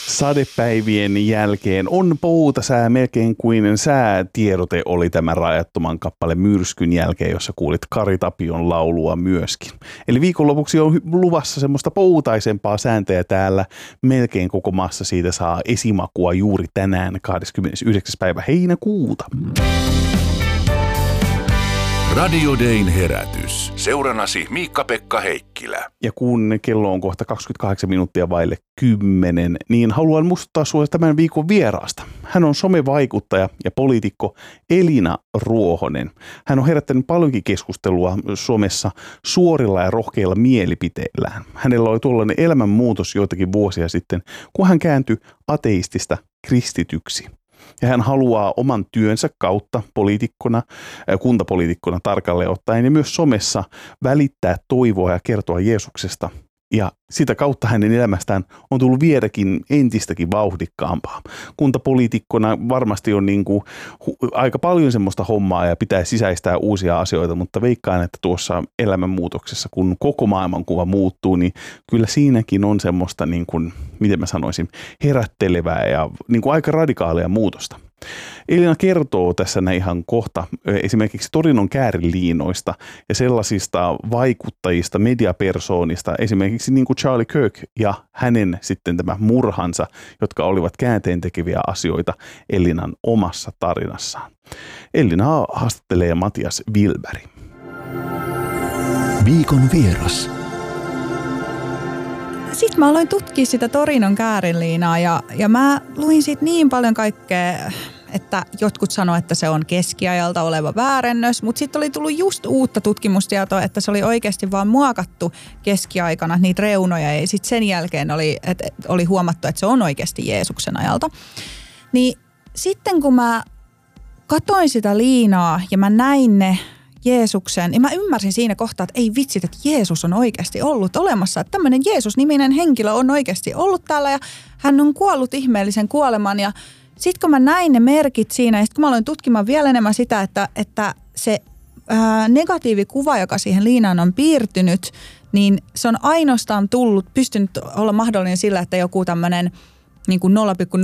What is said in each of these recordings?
Sadepäivien jälkeen on poutasää melkein kuin säätiedote oli tämä Rajattoman kappale Myrskyn jälkeen, jossa kuulit Kari Tapion laulua myöskin. Eli viikonlopuksi on luvassa semmoista poutaisempaa sääntöä täällä. Melkein koko maassa siitä saa esimakua juuri tänään 29. päivä heinäkuuta. Radio Dayn herätys. Seurannasi Miikka-Pekka Heikkilä. Ja kun kello on kohta 28 minuuttia vaille 10, niin haluan muistuttaa sinua tämän viikon vieraasta. Hän on somevaikuttaja ja poliitikko Elina Ruohonen. Hän on herättänyt paljonkin keskustelua somessa suorilla ja rohkeilla mielipiteillään. Hänellä oli tuollainen elämänmuutos joitakin vuosia sitten, kun hän kääntyi ateistista kristityksi. Ja hän haluaa oman työnsä kautta poliitikkona, kuntapoliitikkona tarkalleen ottaen ja myös somessa välittää toivoa ja kertoa Jeesuksesta. Ja sitä kautta hänen elämästään on tullut vieläkin entistäkin vauhdikkaampaa. Kuntapoliitikkona varmasti on aika paljon semmoista hommaa ja pitää sisäistää uusia asioita, mutta veikkaan, että tuossa elämänmuutoksessa, kun koko maailmankuva muuttuu, niin kyllä siinäkin on semmoista, miten mä sanoisin, herättelevää ja aika radikaalia muutosta. Elina kertoo tässä ihan kohta esimerkiksi Torinon kääriliinoista ja sellaisista vaikuttajista, mediapersoonista, esimerkiksi niin kuin Charlie Kirk ja hänen sitten tämä murhansa, jotka olivat käänteentekeviä asioita Elinan omassa tarinassaan. Elina haastattelee Matias Wilberg. Viikon vieras. Sitten mä aloin tutkia sitä Torinon kääriliinaa ja mä luin siitä niin paljon kaikkea, että jotkut sanoo, että se on keskiajalta oleva väärennös, mutta sitten oli tullut just uutta tutkimustietoa, että se oli oikeasti vaan muokattu keskiaikana niitä reunoja ja sitten sen jälkeen oli huomattu, että se on oikeasti Jeesuksen ajalta. Niin sitten kun mä katoin sitä liinaa ja mä näin ne Jeesuksen, ja mä ymmärsin siinä kohtaa, että ei vitsit, että Jeesus on oikeasti ollut olemassa. Että tämmöinen Jeesus-niminen henkilö on oikeasti ollut täällä ja hän on kuollut ihmeellisen kuoleman. Ja sitten kun mä näin ne merkit siinä, ja sitten kun mä aloin tutkimaan vielä enemmän sitä, että se negatiivikuva, joka siihen liinaan on piirtynyt, niin se on ainoastaan pystynyt olla mahdollinen sillä, että joku tämmöinen niin kuin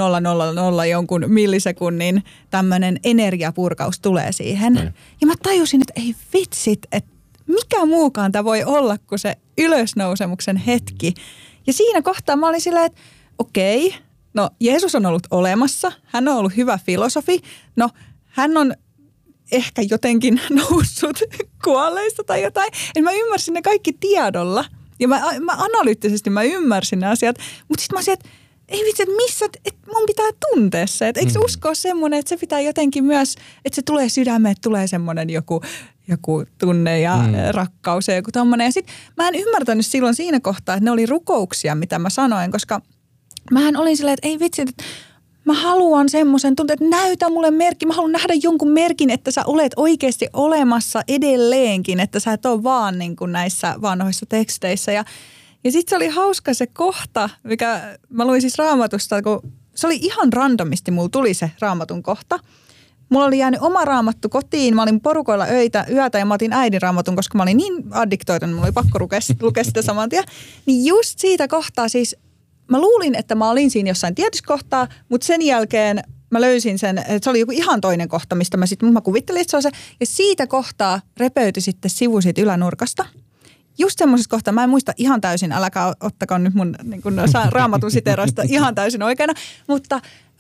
0,000 jonkun millisekunnin tämmöinen energiapurkaus tulee siihen. Ja mä tajusin, että ei vitsit, että mikä muukaan tämä voi olla kuin se ylösnousemuksen hetki. Ja siinä kohtaa mä olin silleen, että okei, no Jeesus on ollut olemassa, hän on ollut hyvä filosofi, no hän on ehkä jotenkin noussut kuolleista tai jotain. Ja mä ymmärsin ne kaikki tiedolla ja mä analyyttisesti mä ymmärsin ne asiat, mutta sitten mä olisin, että ei vitsi, että missä, että mun pitää tuntea se. Että eikö uskoa semmoinen, että se pitää jotenkin myös, että se tulee sydämeen, että tulee semmoinen joku tunne ja rakkaus ja joku tommoinen. Ja sitten mä en ymmärtänyt silloin siinä kohtaa, että ne oli rukouksia, mitä mä sanoin, koska mähän olin silleen, että ei vitsi, että mä haluan semmoisen tunteen, että näytä mulle merkki. Mä haluan nähdä jonkun merkin, että sä olet oikeasti olemassa edelleenkin, että sä et ole vaan niin kuin näissä vanhoissa teksteissä. Ja sitten se oli hauska se kohta, mikä mä luin siis Raamatusta, kun se oli ihan randomisti, mulla tuli se Raamatun kohta. Mulla oli jäänyt oma Raamattu kotiin, mä olin porukoilla yötä ja mä otin äidin Raamatun, koska mä olin niin addiktoitunut, mulla oli pakko lukea sitä saman tien. Niin just siitä kohtaa siis, mä luulin, että mä olin siinä jossain tietyssä kohtaa, mutta sen jälkeen mä löysin sen, että se oli joku ihan toinen kohta, mistä mä kuvittelin, että se on se. Ja siitä kohtaa repeytyi sitten sivu siitä ylänurkasta. Just semmoisessa kohtaa, mä en muista ihan täysin, äläkää ottakaa nyt mun niin kun Raamatun siteerasta ihan täysin oikeana, mutta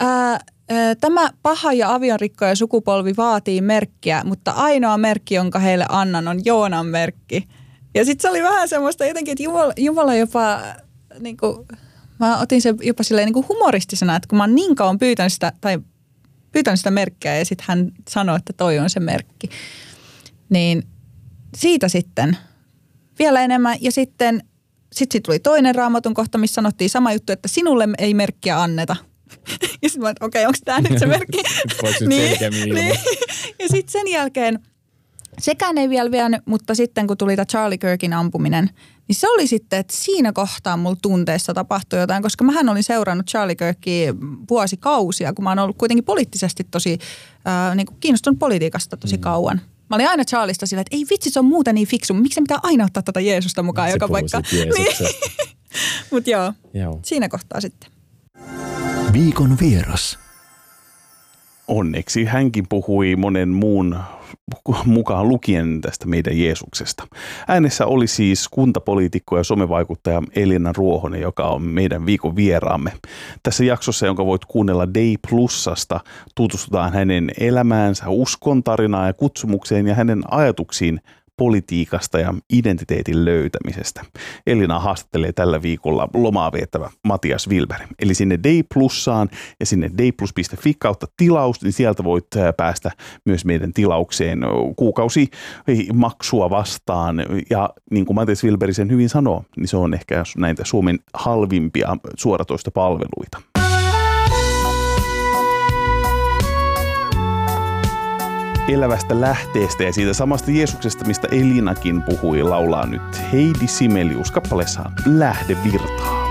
tämä paha ja avionrikkoja sukupolvi vaatii merkkiä, mutta ainoa merkki, jonka heille annan, on Joonan merkki. Ja sitten se oli vähän semmoista jotenkin, että Jumala jopa, niin kuin, mä otin sen jopa silleen niin kuin humoristisena, että kun mä oon niin kauan pyytänyt sitä merkkiä ja sitten hän sanoi, että toi on se merkki, niin siitä sitten vielä enemmän. Ja sitten tuli toinen Raamatun kohta, missä sanottiin sama juttu, että sinulle ei merkkiä anneta. Ja sitten mä oon, okei, onko tämä nyt se merkki? niin. Ja sitten sen jälkeen, sekään ei vielä vienyt, mutta sitten kun tuli tämä Charlie Kirkin ampuminen, niin se oli sitten, että siinä kohtaa mulla tunteessa tapahtui jotain, koska mähän olin seurannut Charlie Kirkia vuosikausia, kun mä oon ollut kuitenkin poliittisesti tosi niin kuin kiinnostunut politiikasta tosi kauan. Mä olin aina Charlista sillä, että ei vitsi, se on muuten niin fiksu. Miksi pitää aina ottaa tätä Jeesusta mukaan joka paikka? Niin. Mutta joo, siinä kohtaa sitten. Viikon vieras. Onneksi hänkin puhui monen muun mukaan lukien tästä meidän Jeesuksesta. Äänessä oli siis kuntapoliitikko ja somevaikuttaja Elina Ruohonen, joka on meidän viikon vieraamme. Tässä jaksossa, jonka voit kuunnella Day Plusasta, tutustutaan hänen elämäänsä, uskon tarinaan ja kutsumukseen ja hänen ajatuksiin politiikasta ja identiteetin löytämisestä. Elina haastattelee tällä viikolla lomaa viettävä Matias Wilberg. Eli sinne Day Plussaan ja sinne dayplus.fi kautta tilaus, niin sieltä voit päästä myös meidän tilaukseen kuukausimaksua vastaan. Ja niin kuin Matias Wilberg sen hyvin sanoo, niin se on ehkä näitä Suomen halvimpia suoratoistopalveluita. Elävästä lähteestä ja siitä samasta Jeesuksesta, mistä Elinakin puhui, laulaa nyt Heidi Sibelius kappaleessaan Lähde virtaan.